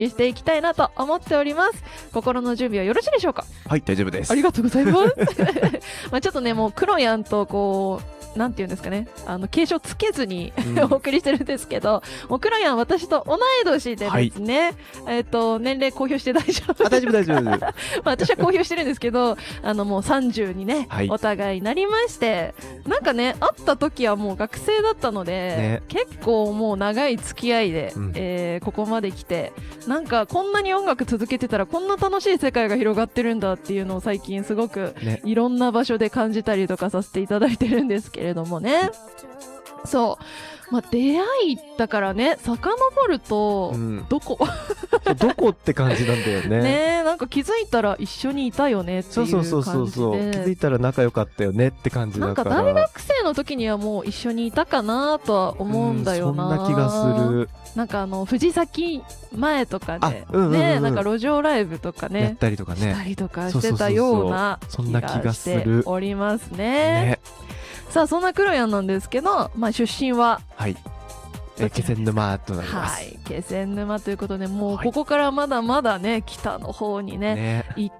していきたいなと思っております。心の準備はよろしいでしょうか？ はい、大丈夫です。 ありがとうございますまあちょっとね、もうクロヤンとこうなんていうんですかね、継承つけずにお送りしてるんですけど、もうクロヤン私と同い年でですね、年齢公表して大丈夫？ 大丈夫大丈夫まあ私は公表してるんですけど、もう30にね、お互いなりまして、なんかね、会った時はもう学生だったので、結構もう長い付き合いで、ここまで来て、なんかこんなに音楽続けてたらこんな楽しい世界が広がってるんだっていうのを最近すごくいろんな場所で感じたりとかさせていただいてるんですけれどもね。そう、まあ、出会いだからね、遡ると、どこどこって感じなんだよね。 ね、なんか気づいたら一緒にいたよねっていう感じで、 そう気づいたら仲良かったよねって感じだから、 なんか大学生の時にはもう一緒にいたかなとは思うんだよな。 そんな気がする。 なんか藤崎前とかでね、なんか路上ライブとかね、 やったりとかね、 したりとかしてたような気がしておりますね。さあ、そんなクロヤンなんですけど、まあ出身は、 気仙沼となります。 はい、気仙沼ということで、もうここからまだまだね、北の方にね、行った、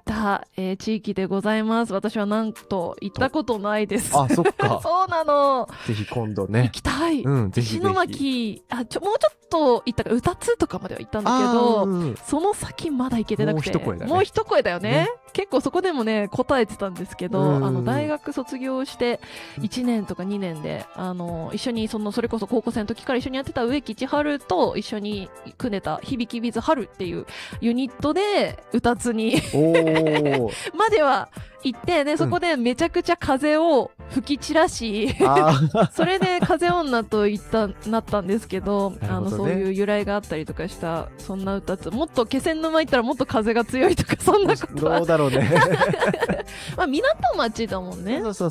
地域でございます。私はなんと行ったことないです。 あ、そっか。 そうなの。 ぜひ今度ね。 行きたい。 ぜひ。 石巻、もうちょっと行ったか、うたつとかまでは行ったんだけど、その先まだ行けてなくて。もう一声だよね。結構そこでもね、答えてたんですけど、大学卒業して1年とか2年で、一緒にそれこそ高校生の時から一緒にやってた植木千春と一緒に組んでた響きビズ春っていうユニットでうたつにまでは行って、ね、そこでめちゃくちゃ風を吹き散らしそれで風女となったんですけど、そういう由来があったりとかした、そんなうたつ、もっと気仙沼行ったらもっと風が強いとか、そんなことはどうだろうねまあ港町だもんね。 そう、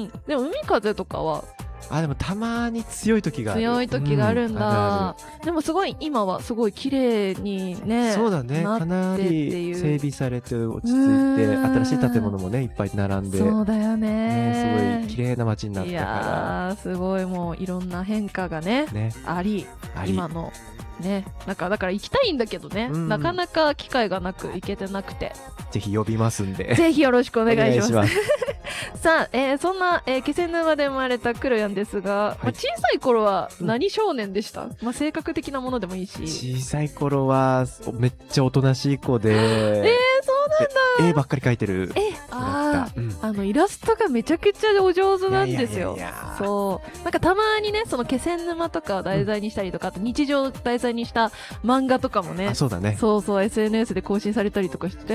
でも海風とかはでもたまに強い時がある。 強い時があるんだ。でもすごい今はすごい綺麗にね。 そうだね。かなり整備されて落ち着いて、新しい建物もねいっぱい並んで。 そうだよね。 すごい綺麗な街になったから。いやー、すごいもういろんな変化がねあり、今のね、だから行きたいんだけどね、なかなか機会がなく行けてなくて、 ぜひ呼びますんで、 ぜひよろしくお願いします。さあ、そんな、気仙沼で生まれたクロヤンですが、まあ、小さい頃は何少年でした？まあ、性格的なものでもいいし。 小さい頃はめっちゃおとなしい子で、 そうなんだ。 絵ばっかり描いてる。 イラストがめちゃくちゃお上手なんですよ。そう、なんかたまにね、その気仙沼とかを題材にしたりとか、あと日常を題材にした漫画とかもね、 そうだね。 そう SNS で更新されたりとかして、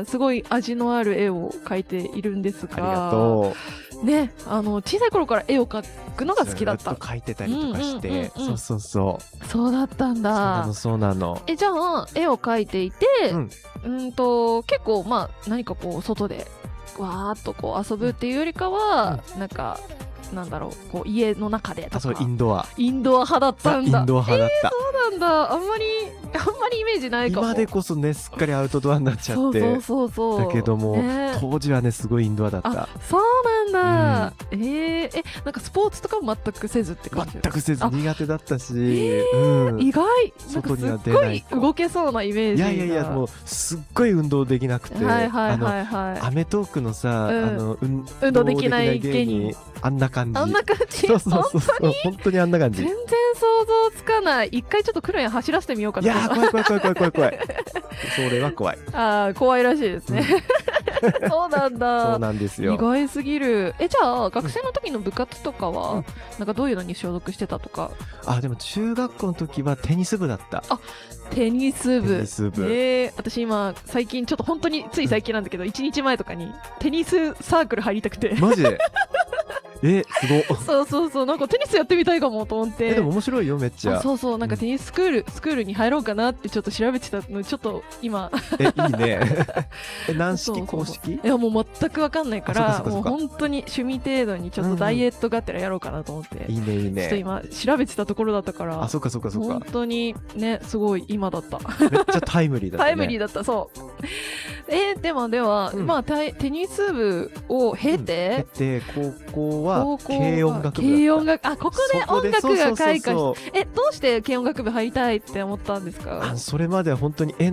すごい味のある絵を描いているんですが、 ありがとうね、小さい頃から絵を描くのが好きだった。 ずっと描いてたりとかして、 そうだったんだ。 そうなの。 じゃあ絵を描いていて、結構まあ何かこう外でわーっとこう遊ぶっていうよりかは、なんかなんだろう、こう家の中でとか。 そう、インドア派だったんだ。 インドア派だった。 そうなんだ。あんまりイメージないかも。 今でこそね、すっかりアウトドアになっちゃって。 そうだけども、当時はね、すごいインドアだった。 そうなんだ。なんかスポーツとかも全くせずって感じ？ 全くせず、苦手だったし。 意外。 外には出ない。 すっごい動けそうなイメージ。 いや、もうすっごい運動できなくて。アメトークのさ、 運動できない芸人。 あんな感じ。 そう本当にあんな感じ。 全然想像つかない。一回ちょっとクロヤン走らせてみようかな。 いやー、怖い。それは怖い。 怖いらしいですね。そうなんだ。 そうなんですよ。 意外すぎる。じゃあ学生の時の部活とかは、なんかどういうのに所属してたとか？ でも中学校の時はテニス部だった。 テニス部。私今最近ちょっと本当につい最近なんだけど、1日前とかにテニスサークル入りたくて。 マジで？すご。 そう、なんかテニスやってみたいかもと思って。 でも面白いよ、めっちゃ。 そう、なんかテニススクールに入ろうかなってちょっと調べてたの、ちょっと今。 いいね。軟式公式？ いや、もう全く分かんないから、もう本当に趣味程度にちょっとダイエットがてらやろうかなと思って。 いいね。 ちょっと今調べてたところだったから。 そうか。 本当にね、すごい今だった。 めっちゃタイムリーだった。 タイムリーだった、そう。 では、まあテニス部を経て、 高校は軽音楽部ここで音楽が開花して、どうして軽音楽部入りたいって思ったんですか？ それまでは本当に